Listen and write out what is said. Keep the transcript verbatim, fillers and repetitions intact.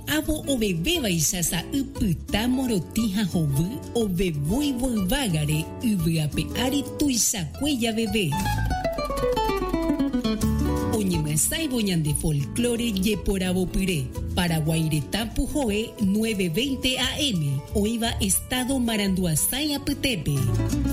no avo o bebé baixasa upyta morotija hovy o bevoi voivagare yvyape ari tuisakueya bebé. Oñemesaivo ñande folclore yeporavo pyré. Paraguairetapu Joe nueve veinte A M. Oiva Estado Maranduazaya Petepe.